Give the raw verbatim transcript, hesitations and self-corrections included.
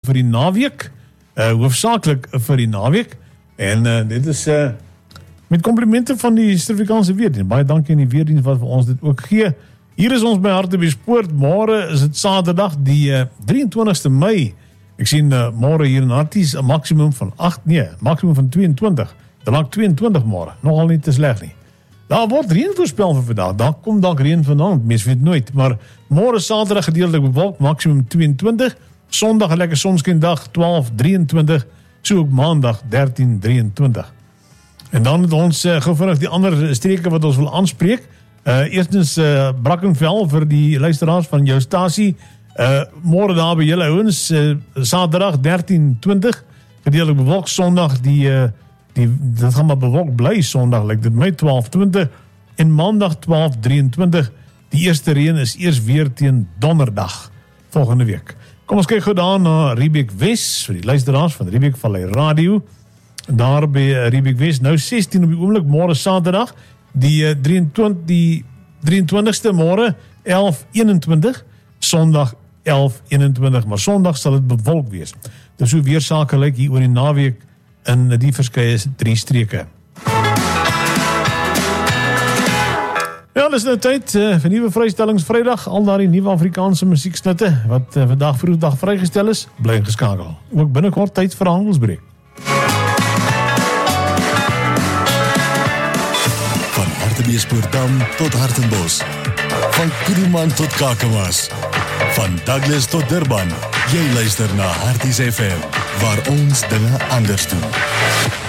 vir die naweek, uh, hoofsaaklik vir die naweek, en uh, dit is uh, met komplimente van die Suid-Afrikaanse weerdienst. Baie dankie aan die weerdienst wat vir ons dit ook gee. Hier is ons by Hartbeespoort. Môre is dit Saterdag, die uh, drieëntwintigste Mei. Ek sien uh, môre hier in Harties 'n maksimum van agt, nee, maksimum van tweeëntwintig. Dan maak tweeëntwintig môre, nogal nie te sleg nie. Daar word reën voorspel vir vandag. Daar kom dalk reën vanaand, mens weet nooit, maar môre Saterdag gedeeltelik bewolk, maksimum tweeëntwintig. Sondag 'n lekker sonskyndag, twaalf drieëntwintig. So ook maandag dertien drieëntwintig. En dan het ons uh, gou vinnig die ander streke wat ons wil aanspreek. Uh, eerstens uh, Brackenfell vir die luisteraars van jou stasie. Uh, môre daar by julle ouens, uh, Saterdag dertien twintig, gedeeltelik bewolk. Sondag die, uh, die dit gaan maar bewolk bly Sondag, lyk dit my twaalf twintig, en maandag twaalf drieëntwintig. Die eerste reën is eers weer teen donderdag volgende week. Kom ons kyk gou daar na Riebeek Wes vir die luisteraars van Riebeek Vallei Radio. Daar by Riebeek Wes nou sestien op die oomblik, môre Saterdag die uh, drieëntwintig die drieëntwintigste môre elf eenentwintig, Sondag elf eenentwintig, maar Sondag sal dit bewolk wees. Dis hoe weer sake lyk hier oor die naweek in die verskeie drie streke. Ja, dis nou tyd uh, vir nuwe vrystellings Vrydag, al daardie nuwe Afrikaanse musieksnitte wat uh, vandag vroegdag vrygestel is, bly geskakel. Ook binnekort tyd vir 'n handelsbreek. Van Hartbeespoortdam tot Hartenbos, van Kuruman tot Kakamas, van Douglas tot Durban. Jy luister na Harties F M, waar ons dinge anders doen.